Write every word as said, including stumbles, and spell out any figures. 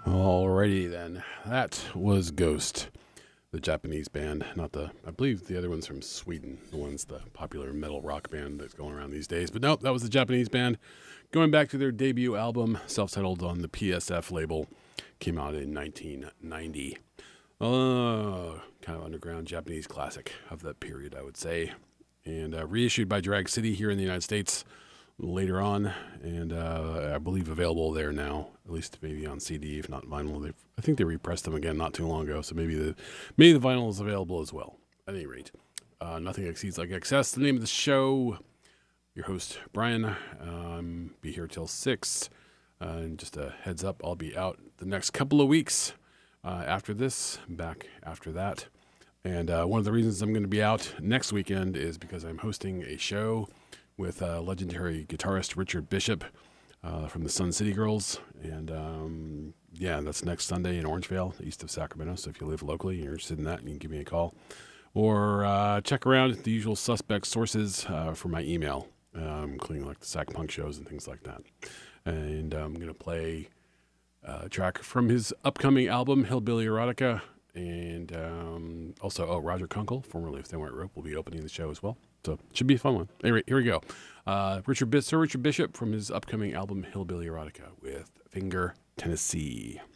Alrighty then. That was Ghost, the Japanese band. Not the, I believe the other one's from Sweden. The one's the popular metal rock band that's going around these days. But nope, that was the Japanese band. Going back to their debut album, self-titled on the P S F label, came out in nineteen ninety. Uh, kind of underground Japanese classic of that period, I would say. And uh, reissued by Drag City here in the United States later on, and uh, I believe available there now, at least maybe on C D, if not vinyl. They've, I think they repressed them again not too long ago, so maybe the maybe the vinyl is available as well. At any rate, uh, Nothing Exceeds Like Excess, the name of the show. Your host, Brian. Um, be here till six. Uh, and just a heads up, I'll be out the next couple of weeks uh, after this, back after that. And uh, one of the reasons I'm going to be out next weekend is because I'm hosting a show with uh, legendary guitarist Richard Bishop uh, from the Sun City Girls. And um, yeah, that's next Sunday in Orangevale, east of Sacramento. So if you live locally and you're interested in that, you can give me a call. Or uh, check around the usual suspect sources uh, for my email, um, including like the Sac Punk shows and things like that. And I'm going to play a track from his upcoming album, Hillbilly Erotica. And um, also, oh, Roger Kunkel, formerly of Thin White Rope, will be opening the show as well. So it should be a fun one. Anyway, here we go. Uh, Richard Bis- Sir Richard Bishop from his upcoming album, Hillbilly Erotica, with Finger, Tennessee.